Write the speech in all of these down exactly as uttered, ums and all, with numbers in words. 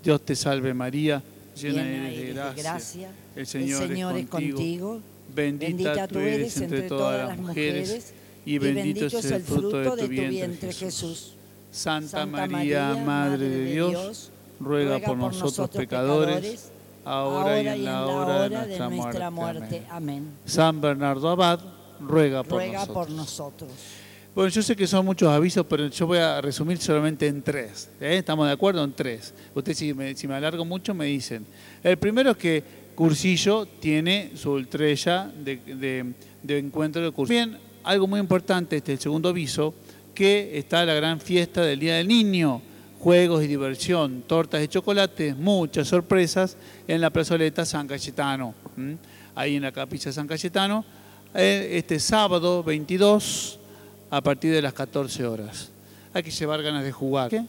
Dios te salve María, llena Llena eres de eres gracia, de gracia, el Señor, el Señor es contigo, bendita, bendita tú eres entre todas las mujeres, y bendito es el fruto de tu vientre, Jesús. Santa María, Madre de Dios, ruega por nosotros pecadores, ahora y en la hora de nuestra muerte. Amén. San Bernardo Abad, ruega por Ruega nosotros. por nosotros. Bueno, yo sé que son muchos avisos, pero yo voy a resumir solamente en tres. ¿eh? ¿Estamos de acuerdo? En tres. Ustedes, si me, si me alargo mucho, me dicen. El primero es que Cursillo tiene su estrella de, de, de encuentro de Cursillo. Bien, algo muy importante, este el segundo aviso, que está la gran fiesta del Día del Niño. Juegos y diversión, tortas de chocolate, muchas sorpresas en la plazoleta San Cayetano. ¿m? Ahí en la capilla San Cayetano. Este sábado veintidós, a partir de las catorce horas. Hay que llevar ganas de jugar. ¿Qué?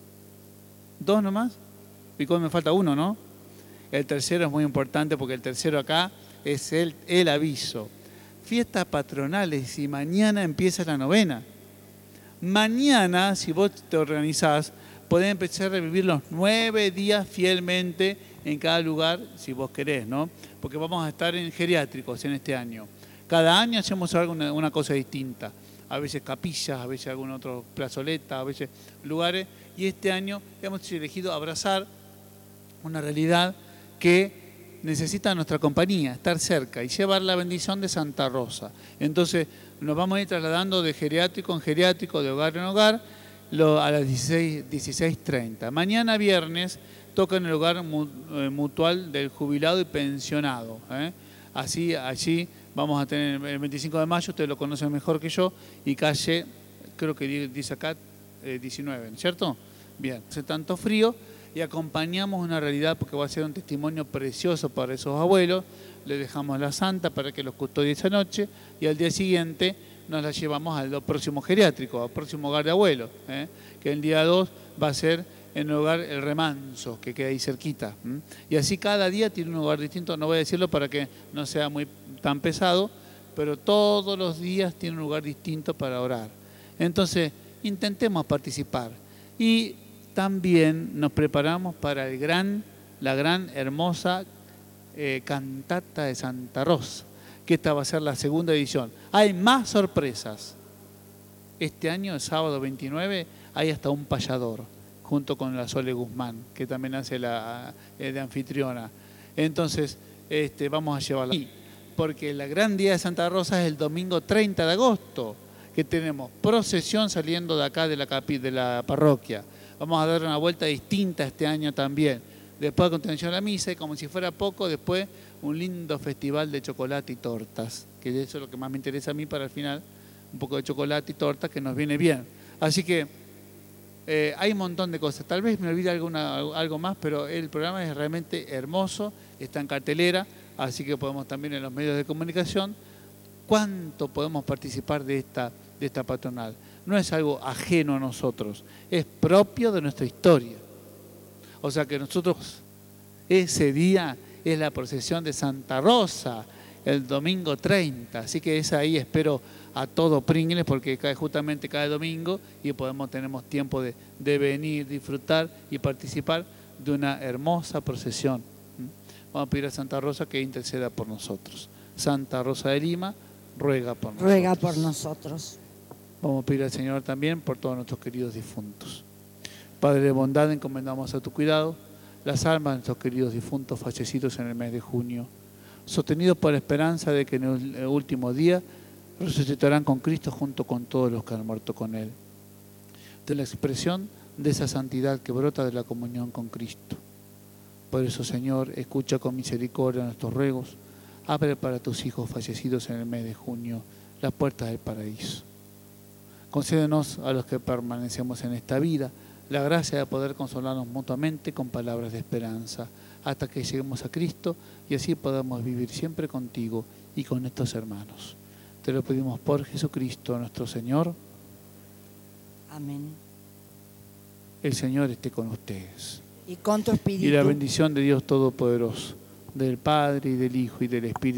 ¿Dos nomás? ¿Y cómo me falta uno, no? El tercero es muy importante porque el tercero acá es el, el aviso. Fiestas patronales y mañana empieza la novena. Mañana, si vos te organizás, podés empezar a vivir los nueve días fielmente en cada lugar, si vos querés, ¿no? Porque vamos a estar en geriátricos en este año. Cada año hacemos algo, una, una cosa distinta. A veces capillas, a veces algún otro plazoleta, a veces lugares. Y este año hemos elegido abrazar una realidad que necesita nuestra compañía, estar cerca y llevar la bendición de Santa Rosa. Entonces nos vamos a ir trasladando de geriátrico en geriátrico, de hogar en hogar, lo, a las dieciséis treinta. Mañana viernes toca en el hogar mutual del jubilado y pensionado. ¿eh? Así, allí vamos a tener el veinticinco de mayo, ustedes lo conocen mejor que yo, y calle, creo que dice acá, eh, diecinueve, ¿cierto? Bien, hace tanto frío y acompañamos una realidad porque va a ser un testimonio precioso para esos abuelos. Le dejamos la santa para que los custodie esa noche y al día siguiente nos la llevamos al próximo geriátrico, al próximo hogar de abuelos, ¿eh? que el día dos va a ser en el hogar El Remanso, que queda ahí cerquita. ¿m? Y así cada día tiene un hogar distinto, no voy a decirlo para que no sea muy tan pesado, pero todos los días tiene un lugar distinto para orar. Entonces, intentemos participar. Y también nos preparamos para el gran, la gran, hermosa eh, cantata de Santa Rosa, que esta va a ser la segunda edición. Hay más sorpresas. Este año, el sábado veintinueve, hay hasta un payador, junto con la Sole Guzmán, que también hace la eh, de anfitriona. Entonces, este, vamos a llevarla. Porque la gran día de Santa Rosa es el domingo treinta de agosto, que tenemos procesión saliendo de acá de la, capi, de la parroquia. Vamos a dar una vuelta distinta este año también. Después a continuación la misa y como si fuera poco, después un lindo festival de chocolate y tortas, que eso es lo que más me interesa a mí para el final, un poco de chocolate y tortas que nos viene bien. Así que eh, hay un montón de cosas. Tal vez me olvide alguna, algo más, pero el programa es realmente hermoso, está en cartelera, así que podemos también en los medios de comunicación. ¿Cuánto podemos participar de esta, de esta patronal? No es algo ajeno a nosotros, es propio de nuestra historia. O sea que nosotros, ese día es la procesión de Santa Rosa, el domingo treinta, así que es ahí, espero a todo Pringles, porque cae justamente cada domingo y podemos, tenemos tiempo de, de venir, disfrutar y participar de una hermosa procesión. Vamos a pedir a Santa Rosa que interceda por nosotros. Santa Rosa de Lima, ruega por nosotros. Ruega por nosotros. Vamos a pedir al Señor también por todos nuestros queridos difuntos. Padre de bondad, encomendamos a tu cuidado las almas de nuestros queridos difuntos fallecidos en el mes de junio, sostenidos por la esperanza de que en el último día resucitarán con Cristo junto con todos los que han muerto con Él. De la expresión de esa santidad que brota de la comunión con Cristo. Por eso, Señor, escucha con misericordia nuestros ruegos. Abre para tus hijos fallecidos en el mes de junio las puertas del paraíso. Concédenos a los que permanecemos en esta vida la gracia de poder consolarnos mutuamente con palabras de esperanza hasta que lleguemos a Cristo y así podamos vivir siempre contigo y con estos hermanos. Te lo pedimos por Jesucristo nuestro Señor. Amén. El Señor esté con ustedes. Y con tu espíritu. Y la bendición de Dios Todopoderoso, del Padre y del Hijo y del Espíritu